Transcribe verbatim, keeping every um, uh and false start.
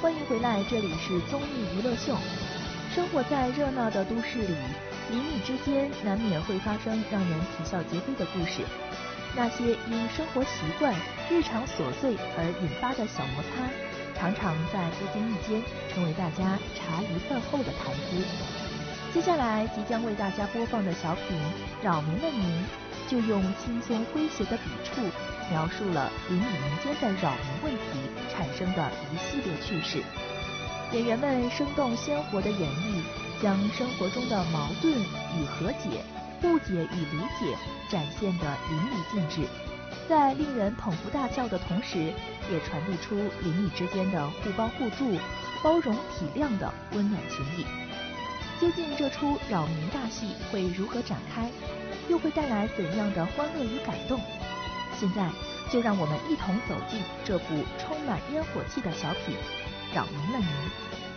欢迎回来，这里是综艺娱乐秀。生活在热闹的都市里，邻里之间难免会发生让人啼笑皆非的故事。那些因生活习惯、日常琐碎而引发的小摩擦，常常在不经意间成为大家茶余饭后的谈资。接下来即将为大家播放的小品《扰民了您》，就用轻松诙谐的笔触，描述了邻里民间的扰民问题产生的一系列趣事。演员们生动鲜活的演绎，将生活中的矛盾与和解、误解与理解展现得淋漓尽致，在令人捧腹大笑的同时，也传递出邻里之间的互帮互助、包容体谅的温暖情谊。究竟这出扰民大戏会如何展开，又会带来怎样的欢乐与感动？现在就让我们一同走进这部充满烟火气的小品《扰民了您》。